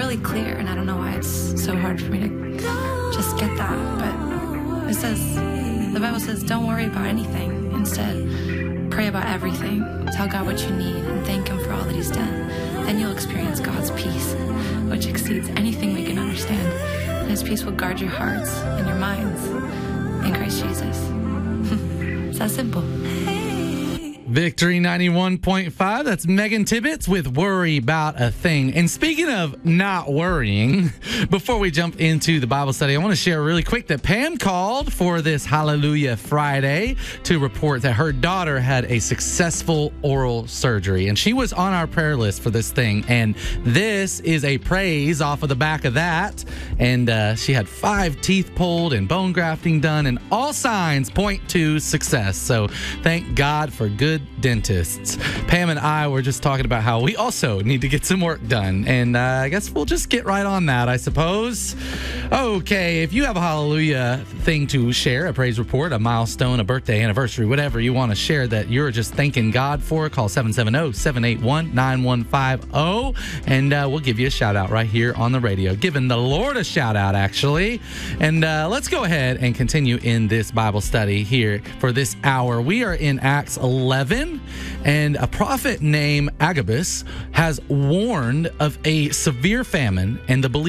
really clear, and I don't know why it's so hard for me to just get that. But it says, the Bible says, don't worry about anything. Instead, pray about everything. Tell God what you need and thank Him for all that He's done. Then you'll experience God's peace, which exceeds anything we can understand. And His peace will guard your hearts and your minds in Christ Jesus. It's that simple. Victory 91.5. That's Megan Tibbetts with Worry About a Thing. And speaking of not worrying, before we jump into the Bible study, I want to share really quick that Pam called for this Hallelujah Friday to report that her daughter had a successful oral surgery. And she was on our prayer list for this thing. And this is a praise off of the back of that. And she had 5 teeth pulled and bone grafting done, and all signs point to success. So thank God for good dentists. Pam and I were just talking about how we also need to get some work done, and I guess we'll just get right on that, I suppose. Okay, if you have a hallelujah thing to share, a praise report, a milestone, a birthday, anniversary, whatever you want to share that you're just thanking God for, call 770-781-9150, and we'll give you a shout out right here on the radio. Giving the Lord a shout out, actually. And let's go ahead and continue in this Bible study here for this hour. We are in Acts 11, and a prophet named Agabus has warned of a severe famine, and the believers